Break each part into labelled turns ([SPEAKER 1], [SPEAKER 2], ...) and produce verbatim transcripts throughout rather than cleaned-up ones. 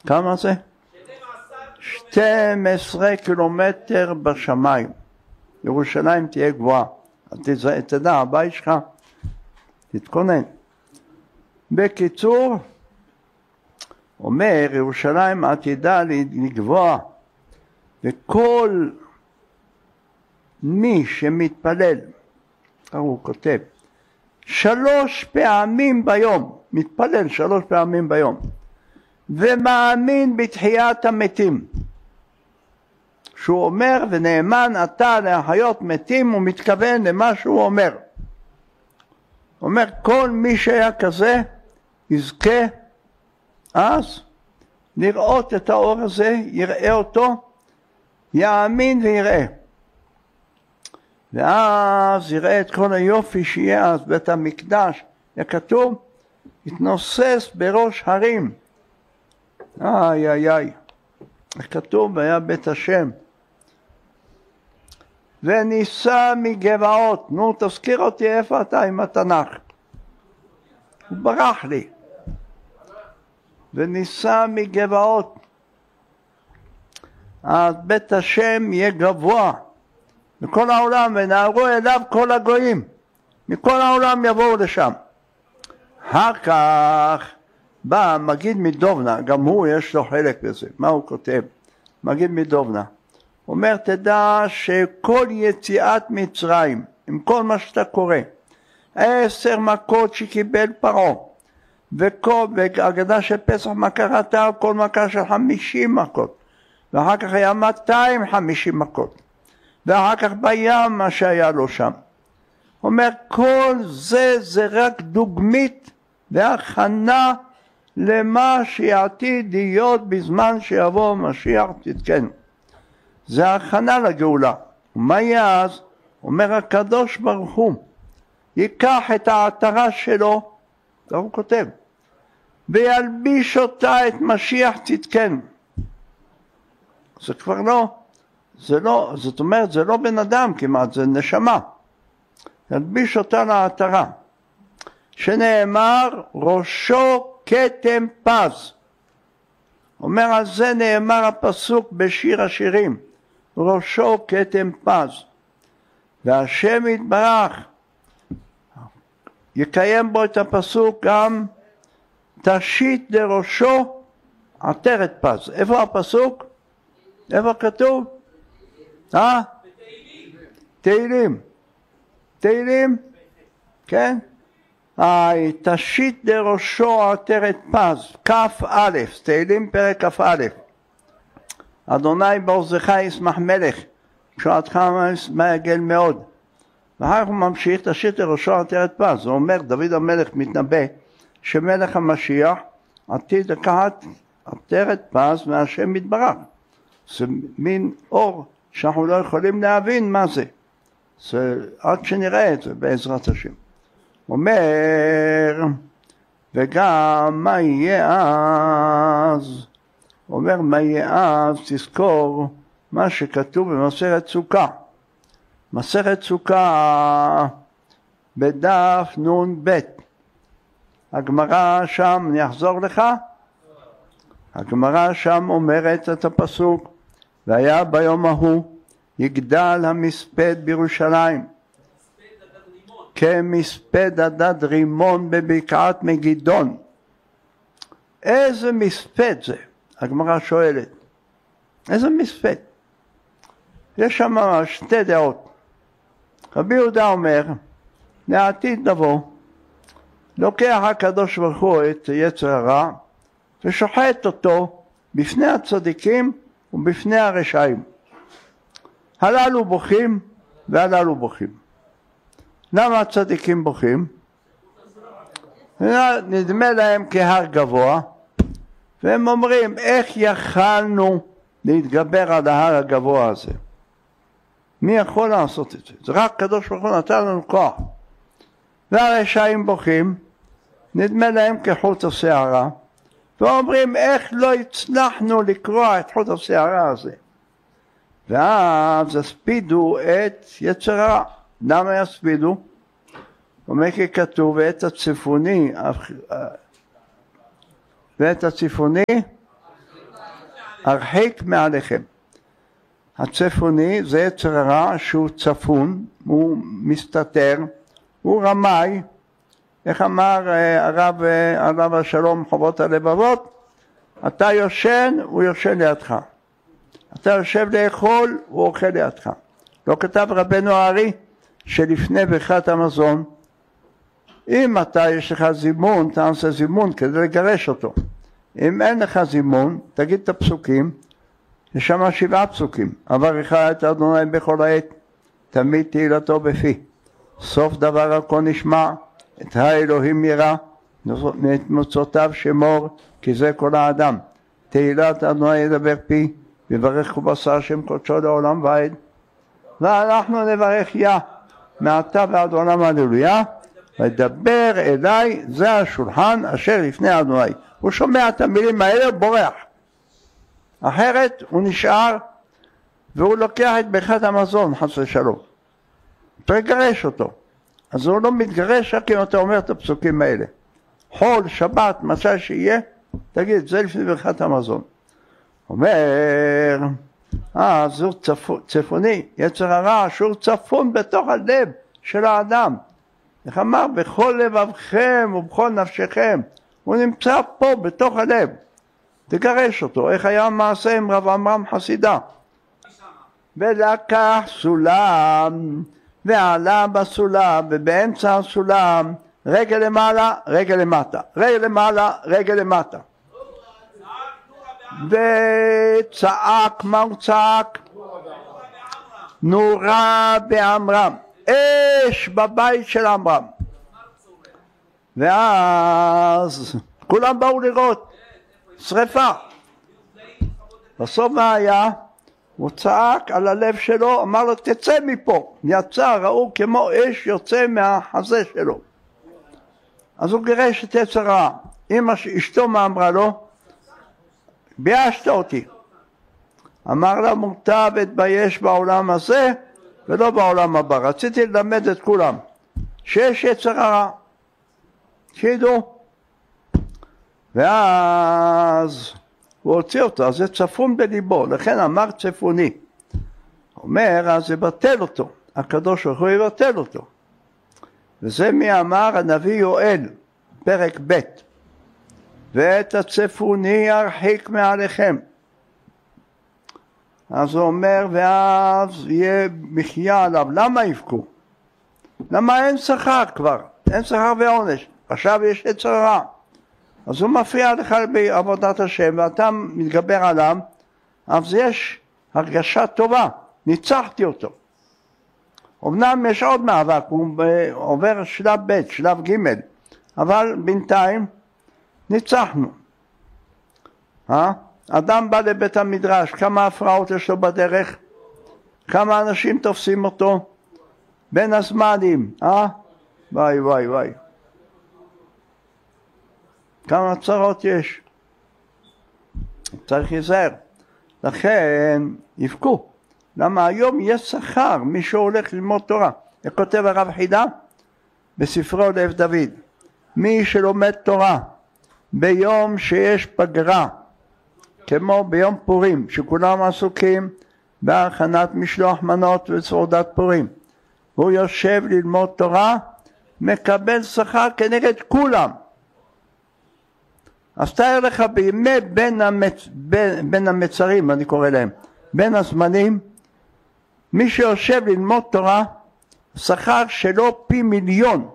[SPEAKER 1] כמה זה? שתים עשרה קילומטר בשמיים. ירושלים תהיה גבוהה. תדע, הבית שלך, תתכונן. בקיצור, אומר, ירושלים עתידה לגבוה, וכל מי שמתפלל, הוא כותב, שלוש פעמים ביום, מתפלל שלוש פעמים ביום, ומאמין בתחיית המתים, שהוא אומר ונאמן אתה להחיות מתים, הוא מתכוון למה שהוא אומר. אומר כל מי שהיה כזה יזכה אז לראות את האור הזה, יראה אותו, יאמין ויראה, ואז יראה את כל היופי שיהיה אז בית המקדש. כתוב התנוסס בראש הרים, איי איי איי, כתוב היה בית השם, וניסה מגבעות. נו תזכיר אותי איפה אתה עם התנ"ך, הוא ברח לי. וניסה מגבעות, אז בית השם יהיה גבוה מכל העולם, ונערו אליו כל הגויים מכל העולם יבואו לשם. אחר כך בא מגיד מדובנה, גם הוא יש לו חלק בזה. מה הוא כותב? מגיד מדובנה אומר, תדע שכל יציאת מצרים, עם כל מה שאתה קורא, עשר מכות שקיבל פרעה, וכל, והגדה של פסח מכה ראתה, כל מכה של חמישים מכות, ואחר כך היה מאתיים וחמישים מכות, ואחר כך בים מה שהיה לו שם. אומר, כל זה זה רק דוגמית והכנה למה שיעתיד להיות בזמן שיבוא משיח צדקנו. זה הכנה לגאולה. ומה יהיה אז? אומר הקדוש ברוך הוא, ייקח את העטרה שלו, זה הוא כותב, וילביש אותה את משיח צדקנו. זה כבר לא, זה לא, זאת אומרת, זה לא בן אדם כמעט, זה נשמה. ילביש אותה לעטרה, שנאמר ראשו כתם פז. אומר על זה נאמר הפסוק בשיר השירים, ראשו כתם פז. והשם יתברך יקיים בו את הפסוק גם תשית לראשו עטרת פז. איפה הפסוק? איפה כתוב? אה? תהילים. תהילים? כן? אה, תשית לראשו עטרת פז, כף א', תהילים פרק כף א'. אדוני בעוזך ישמח מלך, שועתך יגל מאוד. ואחר כך הוא ממשיך, תשית לראשו עטרת פז. הוא אומר, דוד המלך מתנבא שמלך המשיח עתיד לקחת עטרת פז מהשם יתברך. זה מין אור שאנחנו לא יכולים להבין מה זה. זה עד שנראה את זה בעזרת השם. אומר, וגם מה יהיה אז? אומר, מה יהיה אז? תזכור מה שכתוב במסכת סוכה. מסכת סוכה בדף נון ב'. הגמרא שם, אני אחזור לך? הגמרא שם אומרת את הפסוק, והיה ביום ההוא יגדל המספד בירושלים כמספד הדד רימון בבקעת מגידון. איזה מספד זה? הגמרא שואלת, איזה מספד? יש שם שתי דעות. רבי יהודה אומר, לעתיד לבוא לוקח הקדוש ברוך הוא את יצר הרע ושוחט אותו בפני הצדיקים ובפני הרשעים. הללו בוכים והללו בוכים. למה הצדיקים בוכים? נדמה להם כהר גבוה, והם אומרים, איך יכלנו להתגבר על ההר הגבוה הזה? מי יכול לעשות את זה? זה רק קדוש ברוך הוא נתן לנו כוח. והרשעים בוכים, נדמה להם כחוט השערה, ואומרים, איך לא הצלחנו לקרוע את חוט השערה הזה? ואז הספידו את יצר הרע. למה יספידו? אומר כי כתוב, ואת הצפוני, ואת הצפוני הרחיק מעליכם. הצפוני זה יצר הרע שהוא צפון, הוא מסתתר, הוא רמאי, איך אמר הרב עליו השלום חובות הלבבות, אתה יושן, הוא יושן לידך. אתה יושב לאכול, הוא אוכל לידך. לא כתב רבנו הארי שלפני ברכת המזון, אם אתה יש לך זימון, תעשה זימון כדי לגרש אותו. אם אין לך זימון, תגיד את הפסוקים, יש שם שבעה פסוקים. אברך את אדוני בכל העת, תמיד תהילתו בפי. סוף דבר הכל נשמע, את האלוהים ירא, ואת מוצאותיו שמור, כי זה כל האדם. תהילת אדוני ידבר פי, ויברך ובשר שם קודשו לעולם ועד. ואנחנו נברך יה, מעתה ועד עולם הללויה, ודבר אליי, זה השולחן אשר לפני אדוני. הוא שומע את המילים האלה, בורח. אחרת הוא נשאר, והוא לוקח את ברכת המזון, חס ושלום. תגרש אותו. אז הוא לא מתגרש רק אם אתה אומר את הפסוקים האלה. חול, שבת, מתי שיהיה, תגיד, זה לפני ברכת המזון. אומר, אה, זו צפו, צפוני, יצר הרע, שהוא צפון בתוך הלב של האדם. איך אמר, בכל לבבכם ובכל נפשכם, הוא נמצא פה בתוך הלב. תגרש אותו, איך היה מעשה עם רב עמרם חסידה. ולקח סולם, ועלה בסולם, ובאמצע הסולם, רגל למעלה, רגל למטה, רגל למעלה, רגל למטה. וצעק, מה הוא צעק? נורה בעמרם, אש בבית של עמרם. ואז כולם באו לראות, שריפה. בסוף מה היה? הוא צעק על הלב שלו, אמר לו תצא מפה. יצא, ראו כמו אש יוצא מהחזה שלו. אז הוא גירש את יצר הרע. אמא אשתו מה אמרה לו? ביישת אותי. אמר לה מוטב אתבייש בעולם הזה ולא בעולם הבא. רציתי ללמד את כולם שיש יצר הרע, שידעו. ואז הוא הוציא אותו, אז זה צפון בליבו, לכן אמר צפוני. אומר, אז זה בטל אותו, הקדוש ברוך הוא יבטל אותו. וזה מי אמר? הנביא יואל, פרק ב', ואת הצפוני ירחיק מעליכם. אז הוא אומר, ואז יהיה מחיה עליו. למה יבכו? למה אין שכר כבר? אין שכר ועונש. עכשיו יש יצר הרע. אז הוא מפריע לך בעבודת השם, ואתה מתגבר עליו, אז יש הרגשה טובה, ניצחתי אותו. אמנם יש עוד מאבק, הוא עובר שלב ב', שלב ג', אבל בינתיים ניצחנו. אה? אדם בא לבית המדרש, כמה הפרעות יש לו בדרך, כמה אנשים תופסים אותו, בין הזמנים, אה? וואי וואי וואי. כמה צרות יש. צריך להיזהר. לכן יבכו. למה היום יש שכר, מי שהולך ללמוד תורה. כותב הרב חידה בספרו לב דוד. מי שלומד תורה ביום שיש פגרה, כמו ביום פורים, שכולם עסוקים בהכנת משלוח מנות וסעודת פורים, הוא יושב ללמוד תורה, מקבל שכר כנגד כולם. אז תאר לך בימי בין, המצ... בין, בין המצרים, אני קורא להם, בין הזמנים, מי שיושב ללמוד תורה, שכר שלו פי מיליון.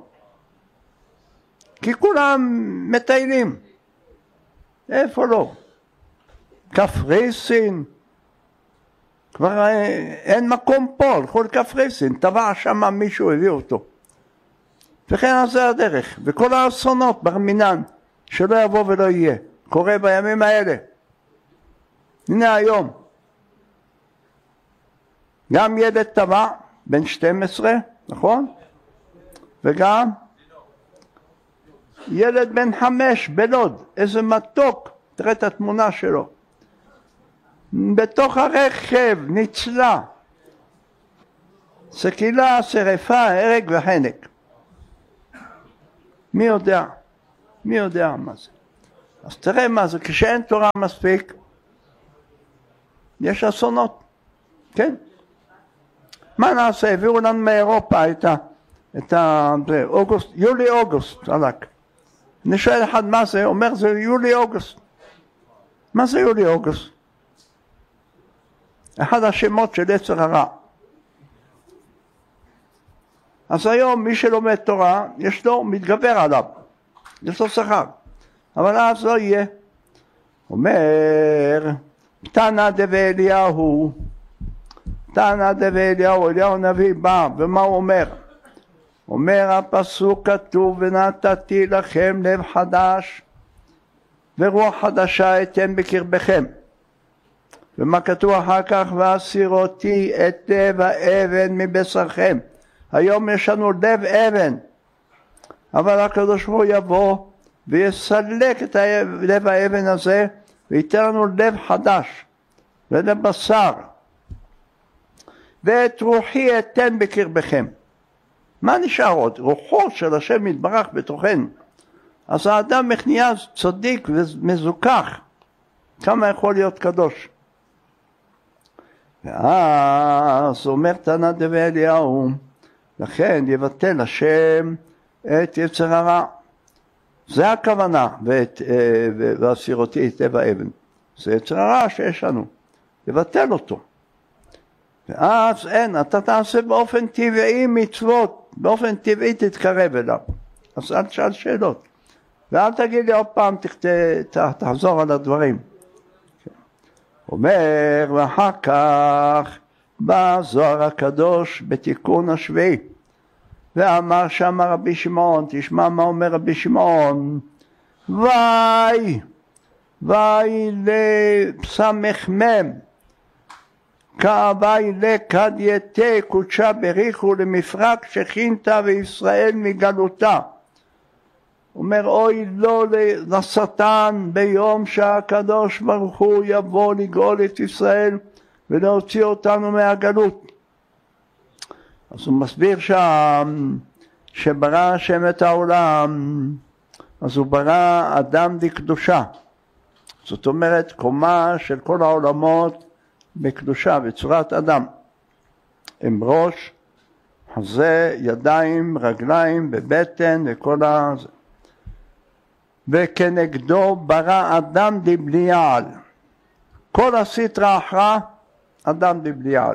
[SPEAKER 1] כי כולם מטיילים. איפה לא? קפריסין, כבר אין מקום פה, הלכו לקפריסין, טבע שם מישהו, הביא אותו. וכן אז זה הדרך, וכל האסונות ברמינן, שלא יבוא ולא יהיה, קורה בימים האלה. הנה היום, גם ילד טבע, בן שתים עשרה, נכון? וגם ילד בן חמש בלוד, איזה מתוק, תראה את התמונה שלו. בתוך הרכב ניצלה, סקילה, שרפה, הרג וחנק. מי יודע? מי יודע מה זה? אז תראה מה זה, כשאין תורה מספיק, יש אסונות, כן? מה נעשה? הביאו לנו מאירופה את ה... את ה... אוגוסט, יולי-אוגוסט, עלק. אני שואל אחד מה זה, אומר זה יולי-אוגוסט. מה זה יולי-אוגוסט? אחד השמות של יצר הרע. אז היום מי שלומד תורה, יש לו, מתגבר עליו, יש לו שכר. אבל אז לא יהיה. אומר, תנא דבי אליהו, תנא דבי אליהו, אליהו נביא בא, ומה הוא אומר? אומר הפסוק כתוב, ונתתי לכם לב חדש, ורוח חדשה אתן בקרבכם. ומה כתוב אחר כך? והסירותי את לב האבן מבשרכם. היום יש לנו לב אבן, אבל הקדוש ברוך הוא יבוא ויסלק את לב האבן הזה וייתן לנו לב חדש ולב בשר. ואת רוחי אתן בקרבכם. מה נשאר עוד? רוחו של השם יתברך בתוכנו. אז האדם נהיה צדיק ומזוכח. כמה יכול להיות קדוש? ואז אומר תנא דבי אליהו, לכן יבטל השם את יצר הרע. זה הכוונה, והסירותי את לב האבן. זה יצר הרע שיש לנו, יבטל אותו. ואז אין, אתה תעשה באופן טבעי מצוות, באופן טבעי תתקרב אליו. אז אל תשאל שאלות. ואל תגיד לי עוד פעם, תחזור על הדברים. אומר, ואחר כך בא זוהר הקדוש בתיקון השביעי. ואמר שם רבי שמעון, תשמע מה אומר רבי שמעון, ואי, ואי לסמ"ם, כאווי לקדייתי קודשה בריחו למפרק שכינתה וישראל מגלותה. אומר אוי לא לשטן ביום שהקדוש ברוך הוא יבוא לגאול את ישראל ולהוציא אותנו מהגלות. אז הוא מסביר שם שברא השם את העולם, אז הוא ברא אדם לקדושה. זאת אומרת קומה של כל העולמות בקדושה, בצורת אדם. עם ראש, חזה, ידיים, רגליים ובטן וכל ה... וכנגדו ברא אדם דבליעל. כל הסטרא אחרא אדם דבליעל.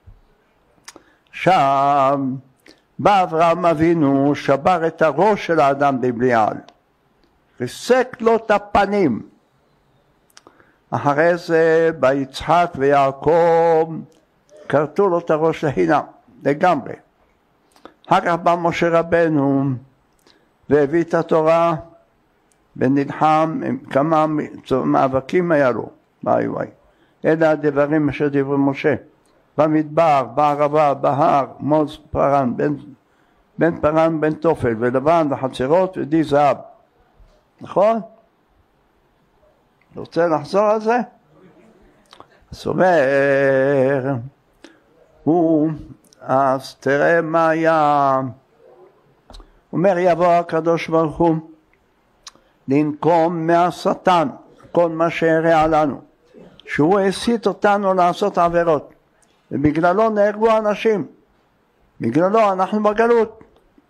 [SPEAKER 1] שם בא אברהם אבינו, שבר את הראש של האדם דבליעל, ריסק לו את הפנים. אחרי זה ביצחק ויעקב קרטו לו את הראש להינה לגמרי. אחר כך בא משה רבנו והביא את התורה ונלחם, כמה מאבקים היה לו, וואי וואי. אלה הדברים אשר דברי משה, במדבר, בערבה, בהר, מוז פרן, בין, בין פרן בין תופל, ולבן וחצרות ודי זהב. נכון? רוצה לחזור על זה? אז אומר, הוא, אז תראה מה היה, אומר יבוא הקדוש ברוך הוא, לנקום מהשטן, כל מה שהרע לנו, שהוא הסית אותנו לעשות עבירות, ובגללו נהרגו אנשים, בגללו אנחנו בגלות.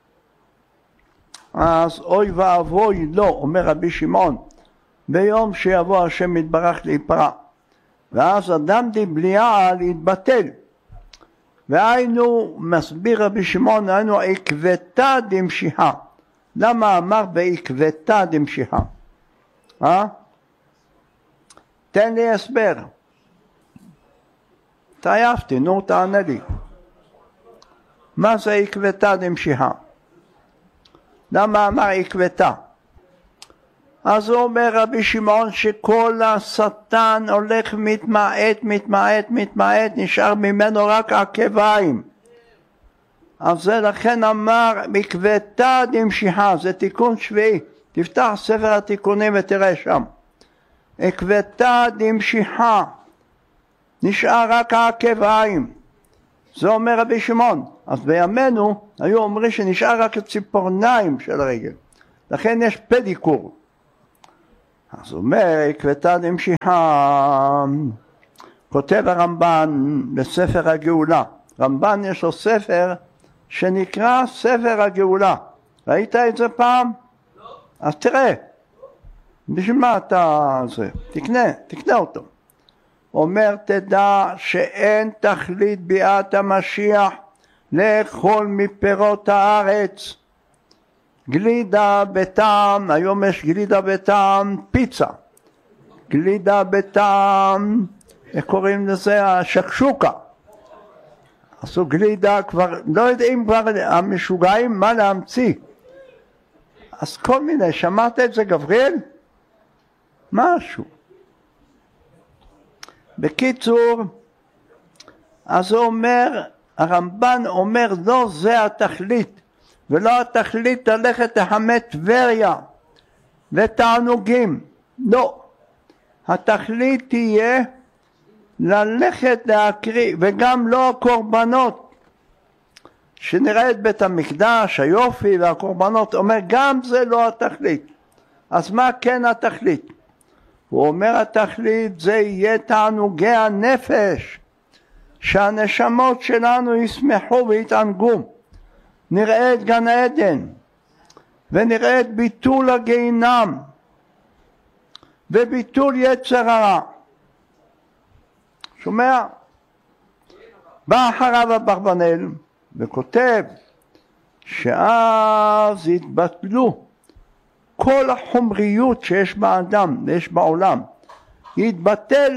[SPEAKER 1] אז אוי ואבוי לא, אומר רבי שמעון, ביום שיבוא השם יתברך להיפרע, ואז אדם דבליעל יתבטל. והיינו, מסביר רבי שמעון, היינו עקבתא דמשיחא. למה אמר בעקבתא דמשיחא? אה? תן לי הסבר. תעייפתי, נו תענה לי. מה זה עקבתא דמשיחא? למה אמר עקבתא? אז הוא אומר רבי שמעון שכל השטן הולך מתמעט, מתמעט, מתמעט, נשאר ממנו רק עקביים. אז זה לכן אמר עקבתא דמשיחא, זה תיקון שביעי. תפתח ספר התיקונים ותראה שם. עקבתא דמשיחא, נשאר רק העקביים. זה אומר רבי שמעון. אז בימינו היו אומרים שנשאר רק הציפורניים של הרגל. לכן יש פדיקור. אז הוא אומר, עקבתא דמשיחא, כותב הרמב"ן בספר הגאולה. רמב"ן יש לו ספר שנקרא ספר הגאולה. ראית את זה פעם? לא. אז תראה. בשביל מה אתה... זה? תקנה, תקנה אותו. אומר תדע שאין תכלית ביאת המשיח לאכול מפירות הארץ. גלידה בטעם, היום יש גלידה בטעם פיצה. גלידה בטעם, איך קוראים לזה? השקשוקה. עשו גלידה כבר, לא יודעים כבר המשוגעים מה להמציא. אז כל מיני, שמעת את זה גבריאל? משהו. בקיצור, אז הוא אומר, הרמב"ן אומר, לא זה התכלית, ולא התכלית ללכת לחמי טבריה ותענוגים. לא. התכלית תהיה ללכת להקריב, וגם לא הקורבנות. שנראה את בית המקדש, היופי והקורבנות, אומר, גם זה לא התכלית. אז מה כן התכלית? הוא אומר התכלית זה יהיה תענוגי הנפש, שהנשמות שלנו ישמחו ויתענגו. נראה את גן עדן, ונראה את ביטול הגיהינום, וביטול יצר הרע. שומע? בא אחריו אברבנאל וכותב שאז יתבטלו כל החומריות שיש באדם ויש בעולם, יתבטל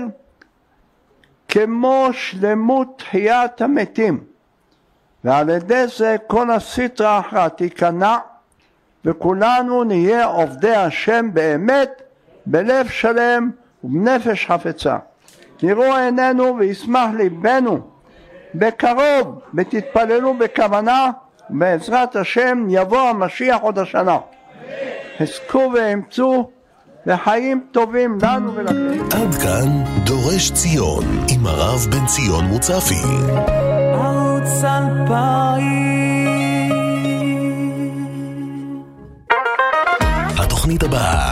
[SPEAKER 1] כמו שלמות תחיית המתים, ועל ידי זה כל הסטרא אחרא תיכנע, וכולנו נהיה עובדי השם באמת בלב שלם ובנפש חפצה. נראו עינינו וישמח ליבנו בקרוב, ותתפללו בכוונה, בעזרת השם יבוא המשיח עוד השנה. חזקו ואמצו וחיים טובים לנו ולכם.
[SPEAKER 2] עד כאן דורש ציון עם הרב בן ציון מוצפי. ערוץ אלפיים. התוכנית הבאה